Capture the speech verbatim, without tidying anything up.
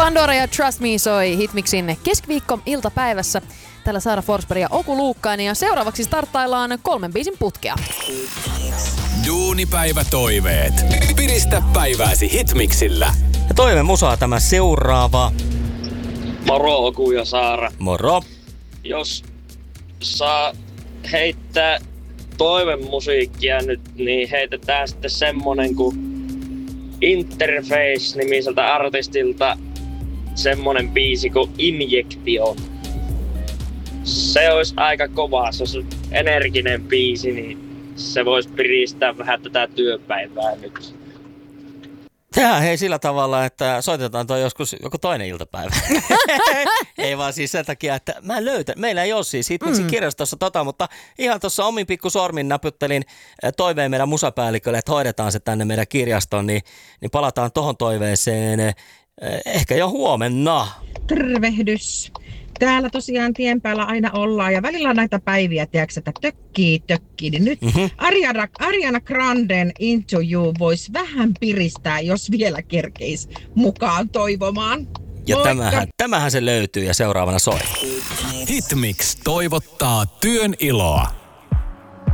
Pandora ja Trust Me soi Hitmixin keskiviikko iltapäivässä. Täällä Saara Forsberg ja Oku Luukkainen ja seuraavaksi starttaillaan kolmen biisin putkea. Duunipäivä toiveet. Piristä päivääsi Hitmixillä. Ja toive musaa tämä seuraava. Moro Oku ja Saara. Moro. Jos saa heittää toivemusiikkia nyt, niin heitetään sitten semmonen kuin Interface-nimiseltä artistilta semmonen biisi kuin Injection. Se olisi aika kova, se olisi energinen biisi, niin se voisi piristää vähän tätä työpäivää nyt. Tehdään hei sillä tavalla, että soitetaan toi joskus joku toinen iltapäivä. Ei vaan siis sen takia, että mä löytän. Meillä ei ole siis Hitmixin mm. kirjastossa tota, mutta ihan tuossa omin pikku sormin näpyttelin toiveen meidän musapäällikölle, että hoidetaan se tänne meidän kirjastoon, niin, niin palataan tohon toiveeseen ehkä jo huomenna. Tervehdys. Täällä tosiaan tien päällä aina ollaan ja välillä on näitä päiviä, tiedätkö, että tökkii, tökkii. Niin nyt mm-hmm. Ariana, Ariana Granden Into You voisi vähän piristää, jos vielä kerkeisi mukaan toivomaan. Ja tämähän, tämähän se löytyy ja seuraavana soi. Hitmix toivottaa työn iloa.